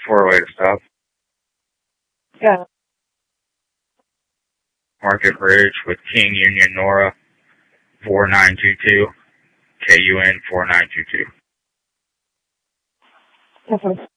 408 to stop. Yeah. Market Ridge with King Union Nora 4922. KUN 4922. Okay.